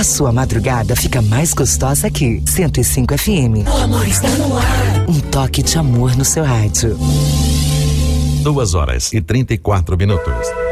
A sua madrugada fica mais gostosa aqui. 105 FM. O amor está no ar. Um toque de amor no seu rádio. 2h34.